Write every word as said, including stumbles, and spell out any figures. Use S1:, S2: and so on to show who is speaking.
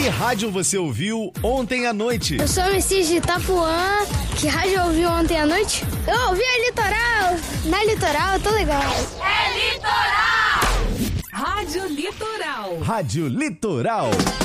S1: Que rádio você ouviu ontem à noite?
S2: Eu sou o Messias de Itapuã. Que rádio eu ouvi ontem à noite? Eu ouvi a Litoral. Na Litoral, eu tô legal.
S3: É Litoral! Rádio Litoral.
S1: Rádio Litoral.